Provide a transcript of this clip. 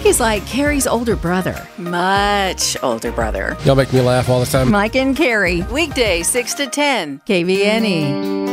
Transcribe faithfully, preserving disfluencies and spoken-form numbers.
He's like Carrie's older brother. Much older brother. Y'all make me laugh all the time. Mike and Carrie. Weekday, six to ten. K V N E.